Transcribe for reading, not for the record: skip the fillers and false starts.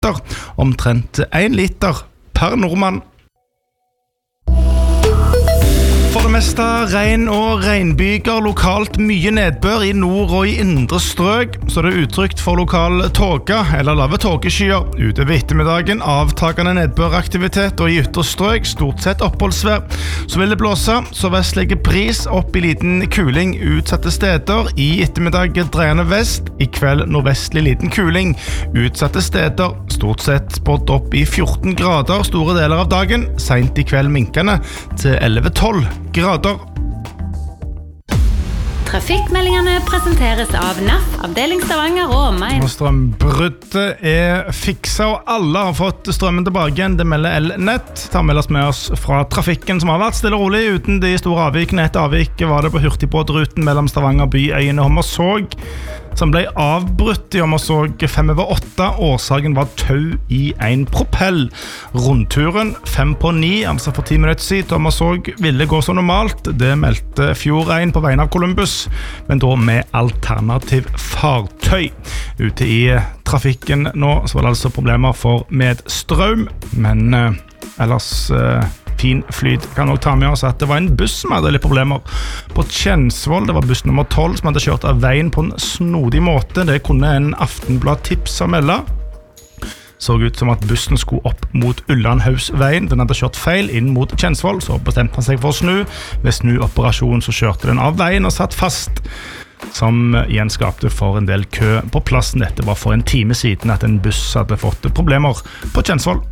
meter, omtrent 1 liter per nordmann. For det meste regn og regnbyger, lokalt mye nedbør I nord og I indre strøk, så det utrygt for lokal tåke eller lave tåkeskyer. Utover ettermiddagen avtagende nedbøraktivitet og I ytre strøk, stort sett oppholdsvær. Så vil det blåse, så vestlige bris opp I liten kuling utsatte steder. I ettermiddag dreiende vest, I kveld nordvestlig liten kuling. Utsatte steder, stort sett spådd opp I 14 grader store deler av dagen, sent I kveld minkende til 11-12 grader. Trafikkmeldingene presenteres av NAF, avdeling Stavanger og omegn. Strømbruddet fikset, og alle har fått strømmen tilbake igjen. Det melder Elnett. Ta med oss fra trafikken som har vært stille og rolig uten de store avvikene. Et avvik var det på hurtigbåtruten mellom Stavanger by, Øyene og Hommersåk, som ble avbrutt I Hommersåk 7:08. Årsaken var tau I en propell. Rundturen 8:55, altså for 10 minutter siden, Hommersåk ville gå som normalt. Det meldte Fjordrein på vegne av Columbus, men da med alternativ fartøy. Ute I trafikken nå så var det altså problemer for medstrøm, men ellers fin flyt. Kan også ta med oss at det var en buss som hadde litt problemer på Tjensvoll. Det var buss nummer 12 som hadde kjørt av veien på en snodig måte. Det kunne en Aftenblad tips å melde. Så ut som at bussen skulle opp mot Ullandhausveien. Den hadde kjørt feil inn mot Tjensvoll, så bestemte han seg for å snu. Ved snuoperasjonen så kjørte den av veien og satt fast, som igjen skapte for en del kø på plassen. Dette var for en time siden at en buss hadde fått problemer på Tjensvoll.